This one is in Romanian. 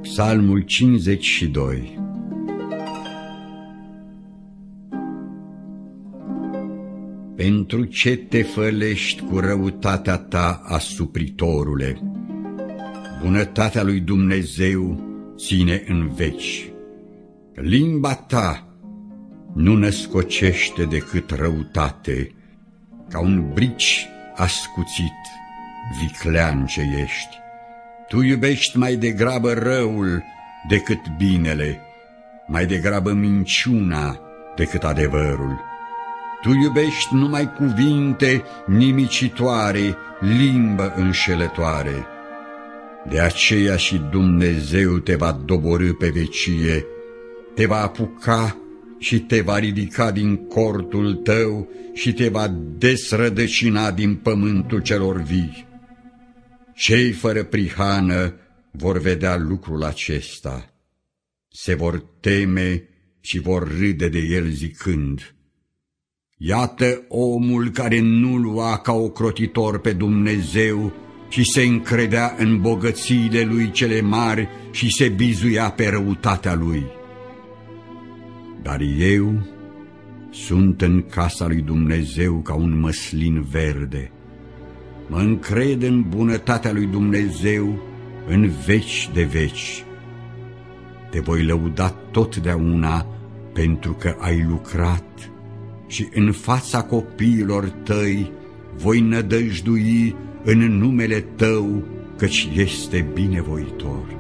Psalmul 52. Pentru ce te fălești cu răutatea ta, asupritorule? Bunătatea lui Dumnezeu ține în veci. Limba ta nu născocește decât răutate, ca un brici ascuțit, viclean ce ești. Tu iubești mai degrabă răul decât binele, mai degrabă minciuna decât adevărul. Tu iubești numai cuvinte nimicitoare, limbă înșelătoare. De aceea și Dumnezeu te va doborî pe vecie, te va apuca și te va ridica din cortul tău și te va desrădăcina din pământul celor vii. Cei fără prihană vor vedea lucrul acesta, se vor teme și vor râde de el zicând: iată omul care nu lua ca ocrotitor pe Dumnezeu și se încredea în bogățiile lui cele mari și se bizuia pe răutatea lui. Dar eu sunt în casa lui Dumnezeu ca un măslin verde. Mă încred în bunătatea lui Dumnezeu în veci de veci. Te voi lăuda totdeauna pentru că ai lucrat și în fața copiilor tăi voi nădăjdui în numele tău, căci este binevoitor.